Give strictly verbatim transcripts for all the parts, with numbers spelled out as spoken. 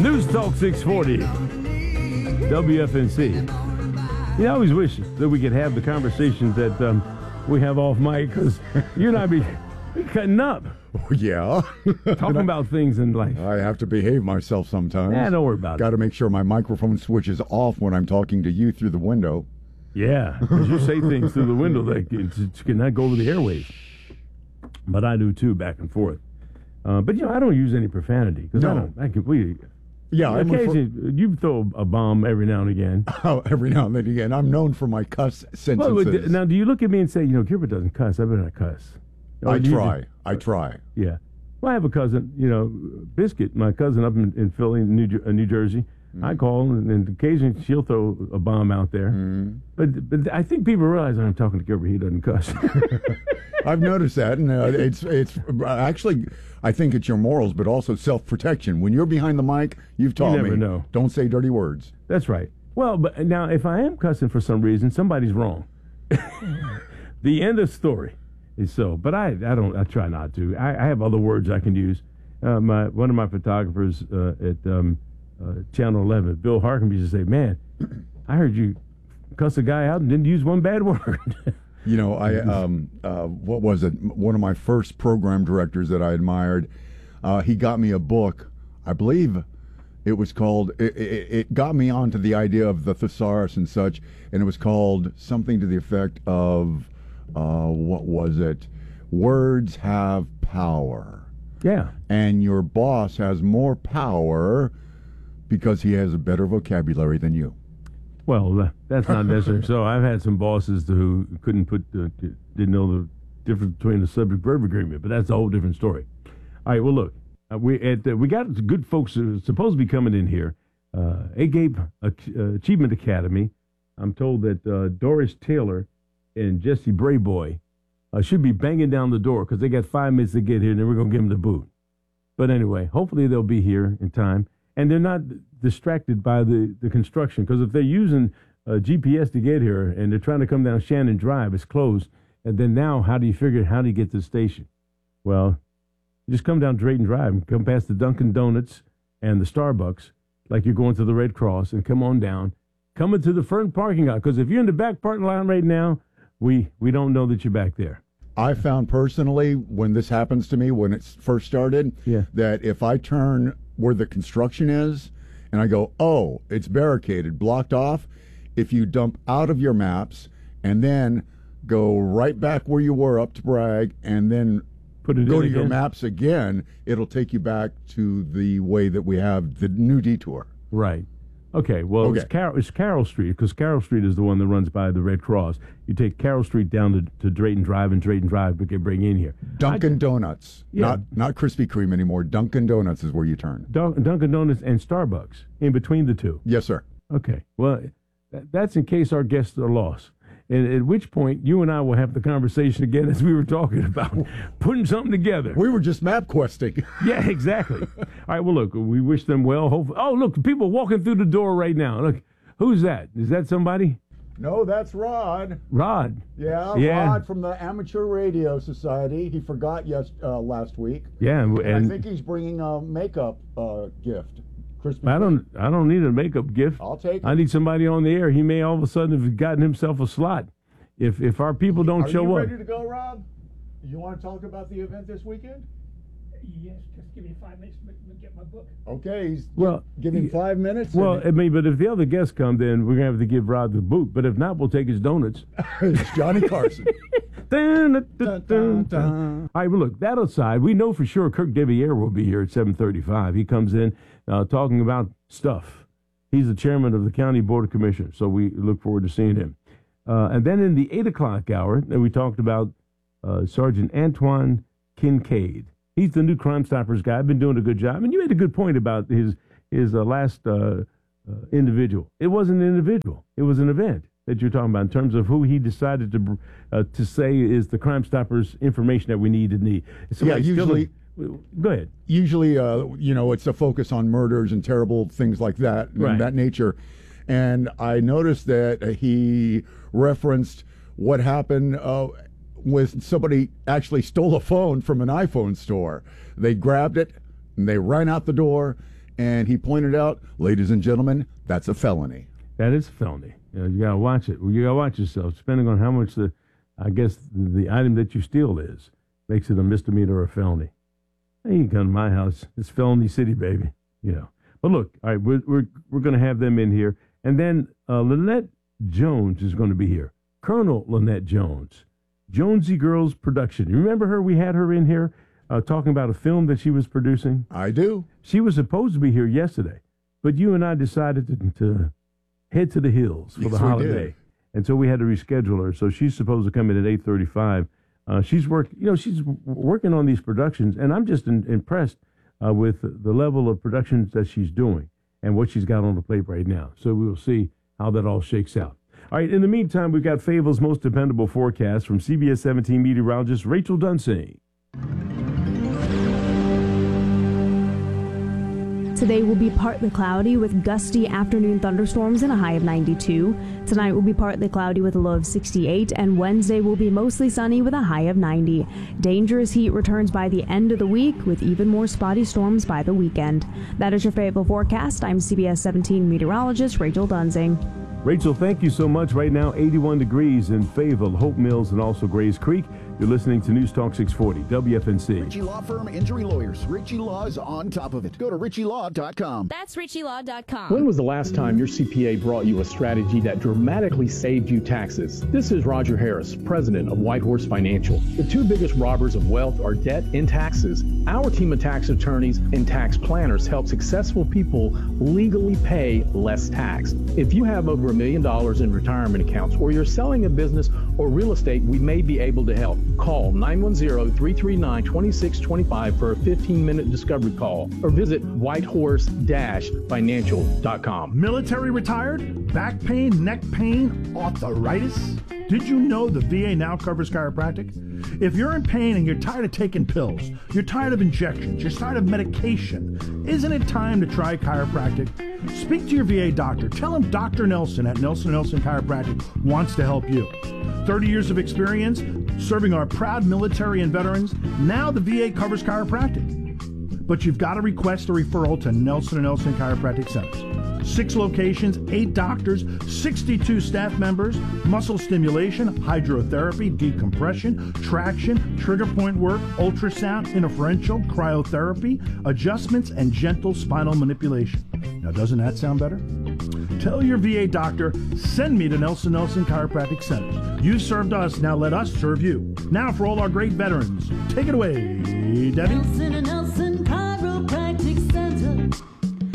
News Talk six forty, W F N C. You know, I always wish that we could have the conversations that um, we have off mic, because you and I be, be cutting up. Yeah. Talking about things in life. I have to behave myself sometimes. Yeah, don't worry about Got it. to make sure my microphone switch is off when I'm talking to you through the window. Yeah, because you say things through the window that can- cannot go over the airwaves. But I do, too, back and forth. Uh, but, you know, I don't use any profanity. Because I No. don't, I completely... Yeah, I'm refer- occasionally, you throw a bomb every now and again. Oh, every now and then again. I'm known for my cuss sentences. Well, look, now, do you look at me and say, you know, Gilbert doesn't cuss, I better not cuss? Or I do you try. just- I try. Yeah. Well, I have a cousin, you know, Biscuit, my cousin up in, in Philly, New, Jer- uh, New Jersey. Mm. I call, and, and occasionally she'll throw a bomb out there. Mm. But but I think people realize I'm talking to Gilbert, he doesn't cuss. I've noticed that, and uh, it's it's actually, I think it's your morals, but also self-protection. When you're behind the mic, you've taught never me, know. Don't say dirty words. That's right. Well, but now if I am cussing for some reason, somebody's wrong. The end of story is so. But I I don't I try not to. I, I have other words I can use. Uh, my one of my photographers uh, at um, uh, Channel eleven, Bill Harkin, used to say, "Man, I heard you cuss a guy out and didn't use one bad word." You know, I um uh what was it? One of my first program directors that I admired, uh, he got me a book. I believe it was called. It, it, it got me onto the idea of the thesaurus and such, and it was called something to the effect of, uh, what was it? Words have power. Yeah. And your boss has more power because he has a better vocabulary than you. Well, uh, that's not necessary. So I've had some bosses who couldn't put, uh, didn't know the difference between the subject-verb agreement, but that's a whole different story. All right. Well, look, uh, we at, uh, we got good folks who are supposed to be coming in here. Uh, Agape uh, Achievement Academy. I'm told that uh, Doris Taylor and Jesse Brayboy uh, should be banging down the door because they got five minutes to get here, and then we're gonna give them the boot. But anyway, hopefully they'll be here in time. And they're not distracted by the, the construction, because if they're using uh, G P S to get here and they're trying to come down Shannon Drive, it's closed. And then now, how do you figure how do you get to the station? Well, you just come down Drayton Drive and come past the Dunkin' Donuts and the Starbucks, like you're going to the Red Cross, and come on down, come into the front parking lot. Because if you're in the back parking lot right now, we we don't know that you're back there. I found personally, when this happens to me, when it first started, Yeah. that if I turn where the construction is and I go, oh, it's barricaded, blocked off, if you dump out of your maps and then go right back where you were up to Bragg and then Put it go in to your again? maps again, it'll take you back to the way that we have the new detour. Right. Okay, well, Okay. It's, Carroll, it's Carroll Street, because Carroll Street is the one that runs by the Red Cross. You take Carroll Street down to, to Drayton Drive, and Drayton Drive we can bring in here. Dunkin' Donuts, Yeah. not not Krispy Kreme anymore. Dunkin' Donuts is where you turn. Dun- Dunkin' Donuts and Starbucks, in between the two. Yes, sir. Okay, well, that, that's in case our guests are lost. And at which point, you and I will have the conversation again as we were talking about putting something together. We were just map questing. Yeah, exactly. All right, well, look, we wish them well. Hopefully, oh, look, people walking through the door right now. Look, who's that? Is that somebody? No, that's Rod. Rod. Yeah, Yeah. Rod from the Amateur Radio Society. He forgot yes uh, last week. Yeah, and, And I think he's bringing a makeup uh, gift. Christmas. I don't. I don't need a makeup gift. I'll take it. I need somebody on the air. He may all of a sudden have gotten himself a slot. If if our people don't Are show you up, ready to go, Rob? You want to talk about the event this weekend? Yes, just give me five minutes to get my book. Okay. He's, well, give him five minutes. well, and I mean, but if the other guests come, then we're gonna have to give Rod the boot. But if not, we'll take his donuts. it's Johnny Carson. Dun, dun, dun, Dun, dun, dun, dun. dun. All right, well, look, that aside, we know for sure Kirk Deviere will be here at seven thirty-five. He comes in uh, talking about stuff. He's the chairman of the County Board of Commissioners, so we look forward to seeing him. Uh, and then in the eight o'clock hour, we talked about uh, Sergeant Antoine Kincaid. He's the new Crime Stoppers guy. I've been doing a good job. And you made a good point about his his uh, last uh, uh, individual. It wasn't an individual. It was an event that you're talking about in terms of who he decided to uh, to say is the Crime Stoppers information that we need to need. Yeah, Somebody still- usually- Go ahead. Usually, uh, you know, it's a focus on murders and terrible things like that, and Right. that nature. And I noticed that he referenced what happened uh, with somebody actually stole a phone from an iPhone store. They grabbed it and they ran out the door, And he pointed out, ladies and gentlemen, that's a felony. That is a felony. You know, you gotta watch it. You gotta watch yourself, depending on how much the, I guess the, the item that you steal is, makes it a misdemeanor or a felony. Hey, you can come to my house. It's felony city, baby. You know. But look, all right, we're we're we're gonna have them in here, and then uh, Lynette Jones is going to be here. Colonel Lynette Jones, Jonesy Girls Production. You remember her? We had her in here uh, talking about a film that she was producing. I do. She was supposed to be here yesterday, but you and I decided to, to head to the hills for Yes, the we holiday, did. and so we had to reschedule her. So she's supposed to come in at eight thirty-five. Uh, she's work, you know, she's w- working on these productions, and I'm just in, impressed uh, with the level of productions that she's doing and what she's got on the plate right now. So we will see how that all shakes out. All right, in the meantime, we've got Fayetteville's most dependable forecast from C B S seventeen meteorologist Rachel Dunsing. Today will be partly cloudy with gusty afternoon thunderstorms and a high of ninety-two. Tonight will be partly cloudy with a low of sixty-eight, and Wednesday will be mostly sunny with a high of ninety. Dangerous heat returns by the end of the week with even more spotty storms by the weekend. That is your Fayetteville forecast. I'm C B S seventeen meteorologist Rachel Dunsing. Rachel, thank you so much. Right now, eighty-one degrees in Fayetteville, Hope Mills, and also Grays Creek. You're listening to News Talk six forty, W F N C. Ritchie Law Firm, injury lawyers. Ritchie Law is on top of it. Go to ritchie law dot com. That's ritchie law dot com. When was the last time your C P A brought you a strategy that dramatically saved you taxes? This is Roger Harris, president of Whitehorse Financial. The two biggest robbers of wealth are debt and taxes. Our team of tax attorneys and tax planners help successful people legally pay less tax. If you have over a million dollars in retirement accounts, or you're selling a business or real estate, we may be able to help. Call nine one zero, three three nine, two six two five for a fifteen minute discovery call, or visit whitehorse dash financial dot com. Military retired? Back pain, neck pain, arthritis? Did you know the V A now covers chiropractic? If you're in pain and you're tired of taking pills, you're tired of injections, you're tired of medication, isn't it time to try chiropractic? Speak to your V A doctor. Tell him Doctor Nelson at Nelson Nelson Chiropractic wants to help you. thirty years of experience serving our proud military and veterans. Now the V A covers chiropractic. But you've got to request a referral to Nelson and Nelson Chiropractic Centers. Six locations, eight doctors, sixty-two staff members, muscle stimulation, hydrotherapy, decompression, traction, trigger point work, ultrasound, interferential, cryotherapy, adjustments, and gentle spinal manipulation. Now, doesn't that sound better? Tell your V A doctor, send me to Nelson Nelson Chiropractic Centers. You've served us, now let us serve you. Now for all our great veterans, take it away, Debbie. Nelson and Nelson Chiropractic Center.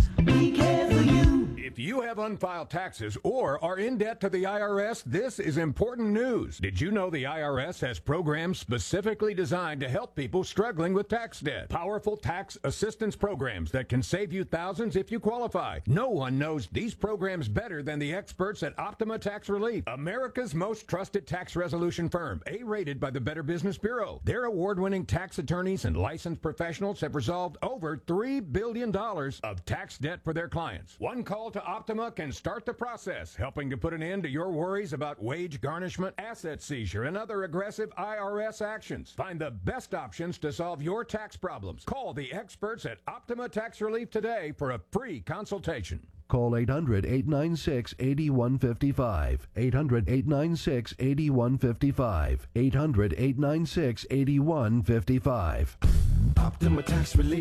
We care for you. If you have unfiled taxes or are in debt to the I R S, this is important news. Did you know the I R S has programs specifically designed to help people struggling with tax debt? Powerful tax assistance programs that can save you thousands if you qualify. No one knows these programs better than the experts at Optima Tax Relief, America's most trusted tax resolution firm, A-rated by the Better Business Bureau. Their award-winning tax attorneys and licensed professionals have resolved over three billion dollars of tax debt for their clients. One call to Optima can start the process, helping to put an end to your worries about wage garnishment, asset seizure, and other aggressive I R S actions. Find the best options to solve your tax problems. Call the experts at Optima Tax Relief today for a free consultation. Call eight hundred, eight nine six, eight one five five. eight hundred, eight nine six, eight one five five. eight hundred, eight nine six, eight one five five. Optima Tax Relief.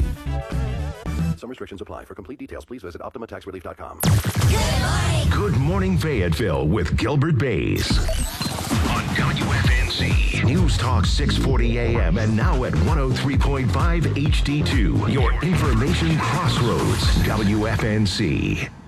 Some restrictions apply. For complete details, please visit optima tax relief dot com. Good morning. Good morning, Fayetteville with Gilbert Bays. On W F N C. News Talk six forty A M and now at one oh three point five H D two. Your information crossroads. W F N C.